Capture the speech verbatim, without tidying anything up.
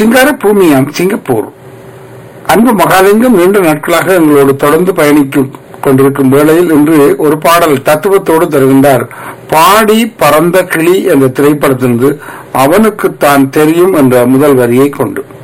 சிங்கார பூமியாம் Singapore. அன்பு மகாலிங்கம் நீண்ட நாட்களாக எங்களோடு தொடர்ந்து பயணிக்கும் கொண்டிருக்கும் வேளையில் இன்று ஒரு பாடல் தத்துவத்தோடு தருகின்றார். பாடி பறந்த கிளி என்ற திரைப்படத்திலிருந்து அவனுக்கு தான் தெரியும் என்ற முதல் வரியை கொண்டு